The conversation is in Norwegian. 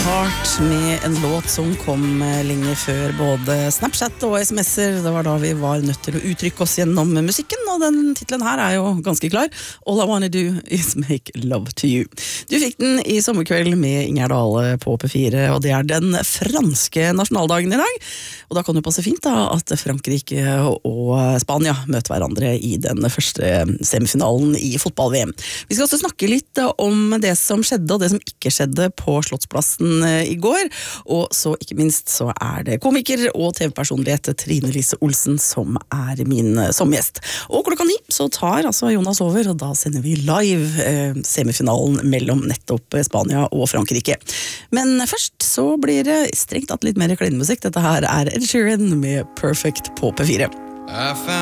Heart med en låt som kom lenge før både Snapchat og SMS-er. Det var da vi var nødt til å uttrykke oss gjennom musikken, og den titlen her er jo ganske klar. All I Wanna Do Is Make Love To You. Du fikk den i sommerkveld med Ingjerd Dale på P4, og det er den franske nasjonaldagen i dag. Og da kan det passe fint da at Frankrike og Spania møter hverandre i den første semifinalen i fotball-VM. Vi skal også snakke litt om det som skjedde og det som ikke skjedde på Slottsplassen i går, og så ikke minst så er det komiker og TV-personlighet Trine Lise Olsen som er min sommergjest. Og 9 så tar altså Jonas over, og da sender vi live semifinalen mellom nettopp Spania og Frankrike. Men først så blir det strengt tatt litt mer klinmusikk. Dette her er Ed Sheeran med Perfect på P4.